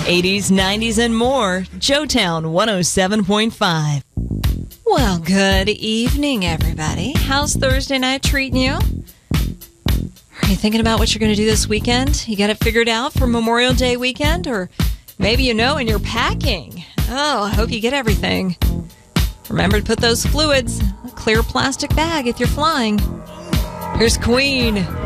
80s, 90s, and more. Joetown 107.5. Well, good evening, everybody. How's Thursday night treating you? Are you thinking about what you're going to do this weekend? You got it figured out for Memorial Day weekend? Or maybe you know and you're packing. Oh, I hope you get everything. Remember to put those fluids in a clear plastic bag if you're flying. Here's Queen.